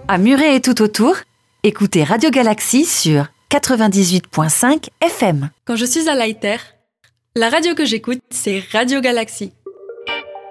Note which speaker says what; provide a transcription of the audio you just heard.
Speaker 1: À Muret et tout autour, écoutez Radio Galaxie sur 98.5 FM.
Speaker 2: Quand je suis à Leiter, la radio que j'écoute, c'est Radio Galaxie.